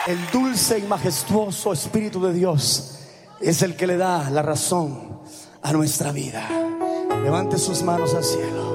El dulce y majestuoso Espíritu de Dios es el que le da la razón a nuestra vida. Levante sus manos al cielo.